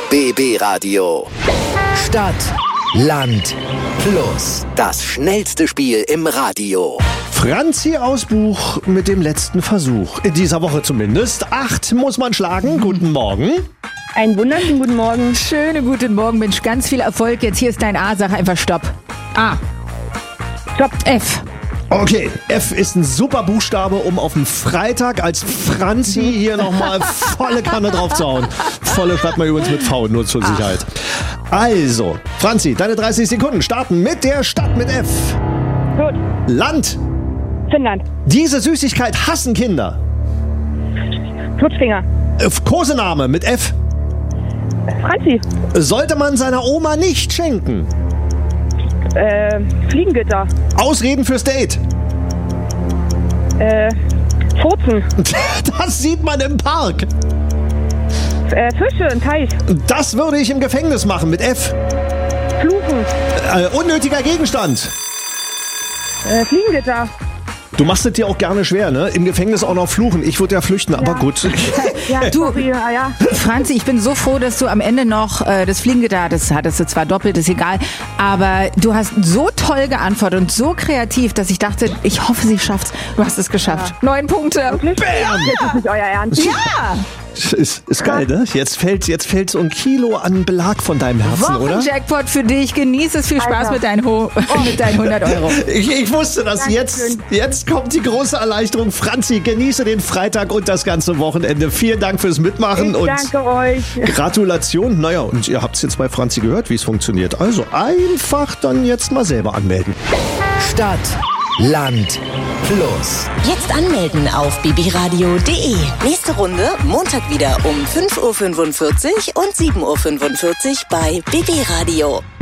BB Radio. Stadt, Land, Plus. Das schnellste Spiel im Radio. Franzi aus Buch mit dem letzten Versuch. In dieser Woche zumindest. 8 muss man schlagen. Guten Morgen. Einen wunderschönen guten Morgen. Schönen guten Morgen, Mensch. Ganz viel Erfolg. Jetzt hier ist dein A. Sag einfach Stopp. A. Stopp. F. Okay, F ist ein super Buchstabe, um auf den Freitag als Franzi hier nochmal volle Kanne drauf zu hauen. Volle schreibt man übrigens mit V, nur zur Sicherheit. Also, Franzi, deine 30 Sekunden starten mit der Stadt mit F. Gut. Land. Finnland. Diese Süßigkeit hassen Kinder. Flutschfinger. Kosename mit F. Franzi. Sollte man seiner Oma nicht schenken. Fliegengitter. Ausreden fürs Date. Furzen. Das sieht man im Park. Fische, ein Teich. Das würde ich im Gefängnis machen mit F. Fluchen. Unnötiger Gegenstand. Fliegengitter. Du machst es dir auch gerne schwer, ne? Im Gefängnis auch noch fluchen. Ich würde ja flüchten, aber gut. Ja, Du, sorry, ja. Franzi, ich bin so froh, dass du am Ende noch das Fliegengitter hattest. Hattest du zwar doppelt, ist egal. Aber du hast so toll geantwortet und so kreativ, dass ich dachte, ich hoffe, sie schafft's. Du hast es geschafft. 9 Punkte. Wirklich? Bam! Das ist nicht euer Ernst. Ja! Ist geil, ne? Jetzt fällt so ein Kilo an Belag von deinem Herzen, oder? Wochenjackpot für dich. Genieß es. Viel Spaß Alter. mit deinen 100 Euro. Ich wusste das. Jetzt kommt die große Erleichterung. Franzi, genieße den Freitag und das ganze Wochenende. Vielen Dank fürs Mitmachen Ich und danke euch. Gratulation. Naja, und ihr habt es jetzt bei Franzi gehört, wie es funktioniert. Also einfach dann jetzt mal selber anmelden. Stadt, Land, Plus. Jetzt anmelden auf bbradio.de. Nächste Runde Montag wieder um 5.45 Uhr und 7.45 Uhr bei BB Radio.